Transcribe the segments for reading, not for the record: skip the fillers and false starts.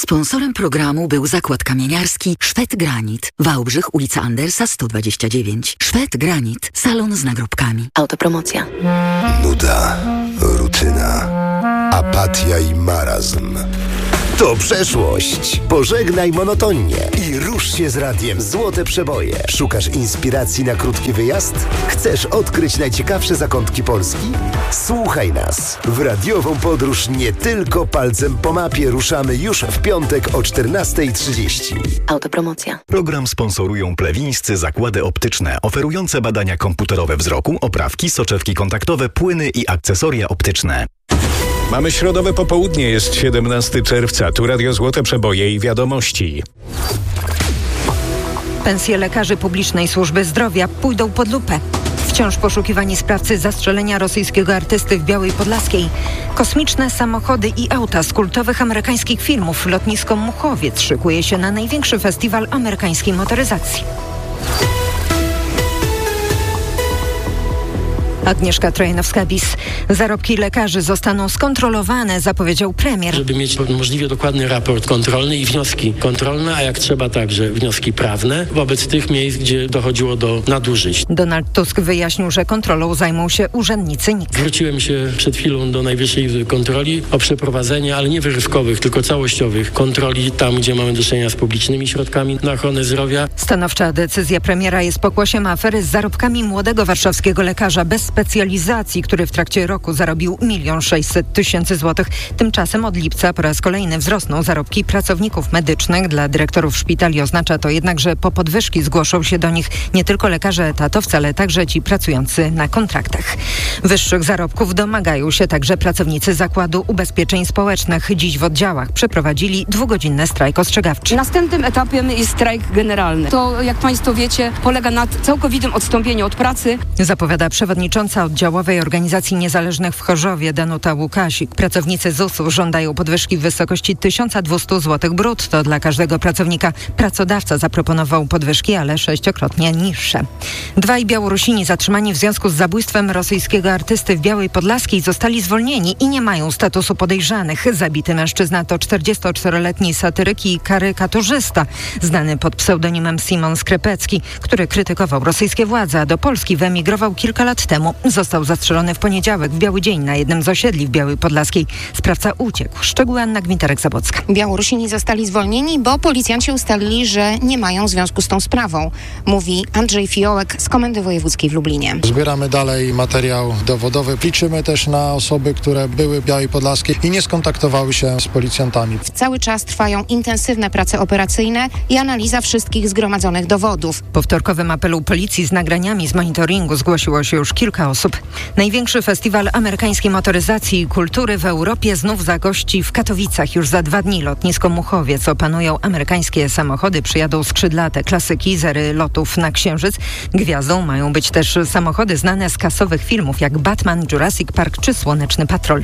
Sponsorem programu był zakład kamieniarski Szwed Granit. Wałbrzych, ulica Andersa 129. Szwed Granit. Salon z nagrobkami. Autopromocja. Nuda, rutyna, apatia i marazm. To przeszłość. Pożegnaj monotonię i rusz się z radiem Złote Przeboje. Szukasz inspiracji na krótki wyjazd? Chcesz odkryć najciekawsze zakątki Polski? Słuchaj nas. W radiową podróż nie tylko palcem po mapie ruszamy już w piątek o 14:30. Autopromocja. Program sponsorują plewińscy zakłady optyczne oferujące badania komputerowe wzroku, oprawki, soczewki kontaktowe, płyny i akcesoria optyczne. Mamy środowe popołudnie, jest 17 czerwca. Tu Radio Złote Przeboje i wiadomości. Pensje lekarzy publicznej służby zdrowia pójdą pod lupę. Wciąż poszukiwani sprawcy zastrzelenia rosyjskiego artysty w Białej Podlaskiej. Kosmiczne samochody i auta z kultowych amerykańskich filmów. Lotnisko Muchowiec szykuje się na największy festiwal amerykańskiej motoryzacji. Agnieszka Trojanowska-Bis. Zarobki lekarzy zostaną skontrolowane, zapowiedział premier. Żeby mieć możliwie dokładny raport kontrolny i wnioski kontrolne, a jak trzeba także wnioski prawne wobec tych miejsc, gdzie dochodziło do nadużyć. Donald Tusk wyjaśnił, że kontrolą zajmą się urzędnicy NIK. Zwróciłem się przed chwilą do Najwyższej Izby Kontroli o przeprowadzenie, ale nie wyrywkowych, tylko całościowych kontroli tam, gdzie mamy do czynienia z publicznymi środkami na ochronę zdrowia. Stanowcza decyzja premiera jest pokłosiem afery z zarobkami młodego warszawskiego lekarza bez specjalizacji, który w trakcie roku zarobił 1 600 000 złotych. Tymczasem od lipca po raz kolejny wzrosną zarobki pracowników medycznych. Dla dyrektorów szpitali oznacza to jednak, że po podwyżki zgłoszą się do nich nie tylko lekarze etatowcy, ale także ci pracujący na kontraktach. Wyższych zarobków domagają się także pracownicy Zakładu Ubezpieczeń Społecznych. Dziś w oddziałach przeprowadzili 2-godzinny strajk ostrzegawczy. Następnym etapem jest strajk generalny. To, jak Państwo wiecie, polega na całkowitym odstąpieniu od pracy. Zapowiada przewodnicząca oddziałowej organizacji niezależnych w Chorzowie Danuta Łukasik. Pracownicy ZUS-u żądają podwyżki w wysokości 1200 zł brutto dla każdego pracownika. Pracodawca zaproponował podwyżki, ale 6-krotnie niższe. 2 Białorusini zatrzymani w związku z zabójstwem rosyjskiego artysty w Białej Podlaskiej zostali zwolnieni i nie mają statusu podejrzanych. Zabity mężczyzna to 44-letni satyryk i karykaturzysta, znany pod pseudonimem Simon Skrypecki, który krytykował rosyjskie władze, a do Polski wyemigrował kilka lat temu. Został zastrzelony w poniedziałek w biały dzień na jednym z osiedli w Białej Podlaskiej. Sprawca uciekł. Szczegóły Anna Gwinterek-Zabocka. Białorusini zostali zwolnieni, bo policjanci ustalili, że nie mają związku z tą sprawą, mówi Andrzej Fiołek z Komendy Wojewódzkiej w Lublinie. Zbieramy dalej materiał dowodowy. Liczymy też na osoby, które były w Białej Podlaskiej i nie skontaktowały się z policjantami. Cały czas trwają intensywne prace operacyjne i analiza wszystkich zgromadzonych dowodów. Po wtorkowym apelu policji z nagraniami z monitoringu zgłosiło się już kilka osób. Największy festiwal amerykańskiej motoryzacji i kultury w Europie znów zagości w Katowicach. Już za 2 dni lotnisko Muchowiec opanują amerykańskie samochody. Przyjadą skrzydlate klasyki, zery lotów na Księżyc. Gwiazdą mają być też samochody znane z kasowych filmów jak Batman, Jurassic Park czy Słoneczny Patrol.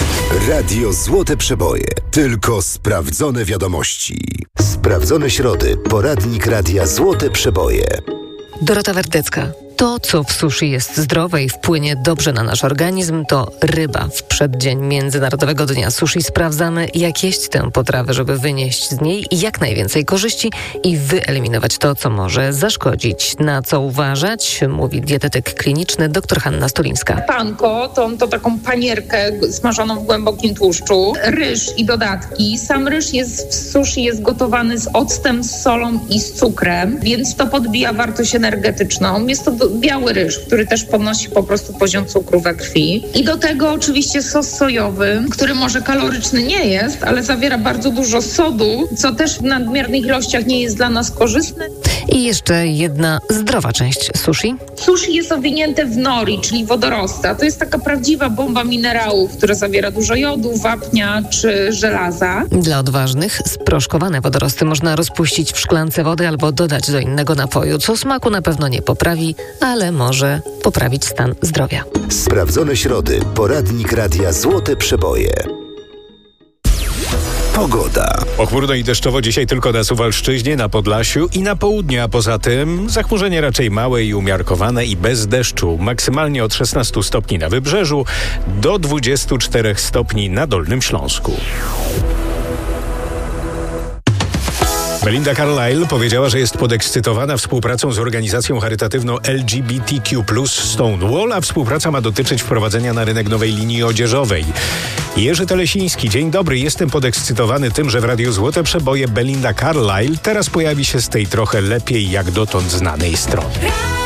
Radio Złote Przeboje. Tylko sprawdzone wiadomości. Sprawdzone środy. Poradnik Radia Złote Przeboje. Dorota Werdecka. To, co w sushi jest zdrowe i wpłynie dobrze na nasz organizm, to ryba. W przeddzień Międzynarodowego Dnia Sushi sprawdzamy, jak jeść tę potrawę, żeby wynieść z niej jak najwięcej korzyści i wyeliminować to, co może zaszkodzić. Na co uważać, mówi dietetyk kliniczny dr Hanna Stolińska. Panko to taką panierkę smażoną w głębokim tłuszczu, ryż i dodatki. Sam ryż w sushi jest gotowany z octem, z solą i z cukrem, więc to podbija wartość energetyczną. Jest to biały ryż, który też podnosi po prostu poziom cukru we krwi. I do tego oczywiście sos sojowy, który może kaloryczny nie jest, ale zawiera bardzo dużo sodu, co też w nadmiernych ilościach nie jest dla nas korzystne. I jeszcze jedna zdrowa część sushi. Sushi jest owinięte w nori, czyli wodorosty. To jest taka prawdziwa bomba minerałów, która zawiera dużo jodu, wapnia czy żelaza. Dla odważnych sproszkowane wodorosty można rozpuścić w szklance wody albo dodać do innego napoju, co smaku na pewno nie poprawi, ale może poprawić stan zdrowia. Sprawdzone środy. Poradnik Radia Złote Przeboje. Pogoda. Pochmurno i deszczowo dzisiaj tylko na Suwalszczyźnie, na Podlasiu i na południu, a poza tym zachmurzenie raczej małe i umiarkowane i bez deszczu. Maksymalnie od 16 stopni na Wybrzeżu do 24 stopni na Dolnym Śląsku. Belinda Carlisle powiedziała, że jest podekscytowana współpracą z organizacją charytatywną LGBTQ+, Stonewall, a współpraca ma dotyczyć wprowadzenia na rynek nowej linii odzieżowej. Jerzy Telesiński, dzień dobry. Jestem podekscytowany tym, że w Radiu Złote Przeboje Belinda Carlisle teraz pojawi się z tej trochę lepiej jak dotąd znanej strony.